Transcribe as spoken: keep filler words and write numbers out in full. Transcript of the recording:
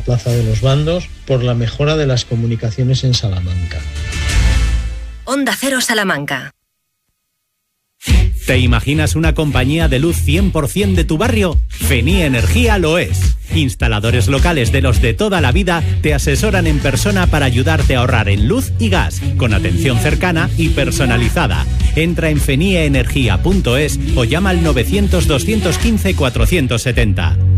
Plaza de los Bandos por la mejora de las comunicaciones en Salamanca. Onda Cero Salamanca. ¿Te imaginas una compañía de luz cien por ciento de tu barrio? Fenie Energía lo es. Instaladores locales de los de toda la vida te asesoran en persona para ayudarte a ahorrar en luz y gas, con atención cercana y personalizada. Entra en fenie energía punto es o llama al novecientos, doscientos quince, cuatrocientos setenta.